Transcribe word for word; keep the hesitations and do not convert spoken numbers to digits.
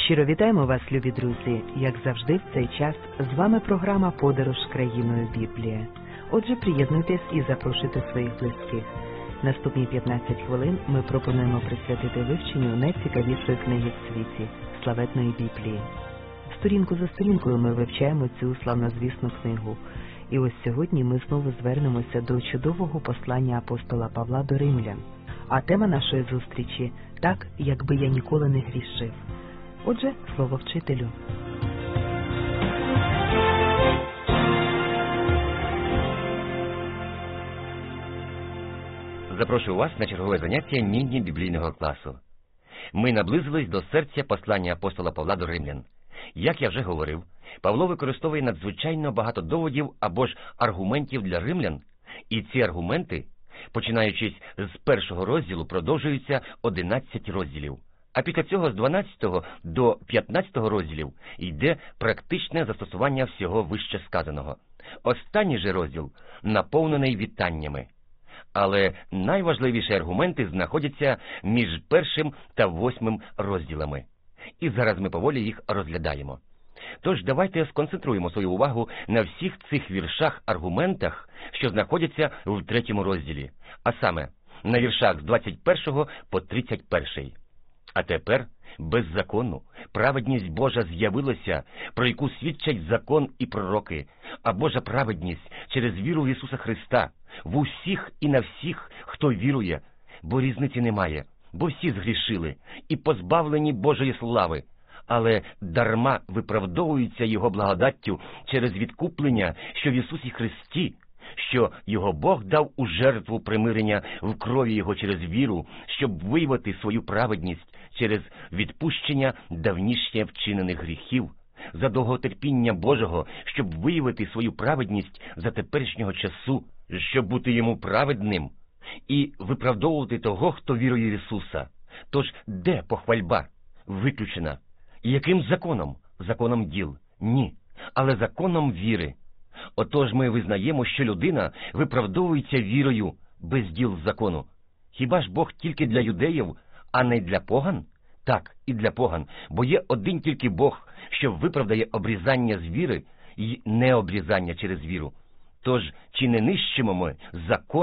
Щиро вітаємо вас, любі друзі! Як завжди в цей час з вами програма «Подорож країною Біблія». Отже, приєднуйтесь і запрошуйте своїх близьких. Наступні п'ятнадцять хвилин ми пропонуємо присвятити вивченню найцікавішої книги в світі – славетної Біблії. Сторінку за сторінкою ми вивчаємо цю славнозвісну книгу. І ось сьогодні ми знову звернемося до чудового послання апостола Павла до римлян. А тема нашої зустрічі – «Так, якби я ніколи не грішив». Отже, слово вчителю. Запрошую вас на чергове заняття міні-біблійного класу. Ми наблизились до серця послання апостола Павла до римлян. Як я вже говорив, Павло використовує надзвичайно багато доводів або ж аргументів для римлян, і ці аргументи, починаючись з першого розділу, продовжуються одинадцять розділів. А після цього з дванадцятого до п'ятнадцятого розділів йде практичне застосування всього вище сказаного. Останній же розділ наповнений вітаннями. Але найважливіші аргументи знаходяться між першим та восьмим розділами. І зараз ми поволі їх розглядаємо. Тож давайте сконцентруємо свою увагу на всіх цих віршах-аргументах, що знаходяться в третьому розділі, а саме на віршах з двадцять першого по тридцять перший. А тепер беззаконну праведність Божа з'явилася, про яку свідчать закон і пророки, а Божа праведність через віру в Ісуса Христа в усіх і на всіх, хто вірує, бо різниці немає, бо всі згрішили і позбавлені Божої слави, але дарма виправдовуються Його благодаттю через відкуплення, що в Ісусі Христі, що Його Бог дав у жертву примирення в крові Його через віру, щоб виявити свою праведність через відпущення давніше вчинених гріхів, за довготерпіння Божого, щоб виявити свою праведність за теперішнього часу, щоб бути Йому праведним і виправдовувати того, хто вірує в Ісуса. Тож де похвальба? Виключена. І яким законом? Законом діл? Ні, але законом віри. Отож ми визнаємо, що людина виправдовується вірою без діл закону. Хіба ж Бог тільки для юдеїв, а не для поган? Так, і для поган, бо є один тільки Бог, що виправдає обрізання з віри і необрізання через віру. Тож, чи не нищимо ми закон